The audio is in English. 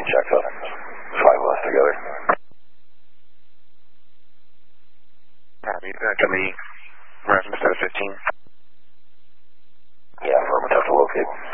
checks up. 5 of us together. Copy. Can the reference to 15? Yeah, affirmative to locate.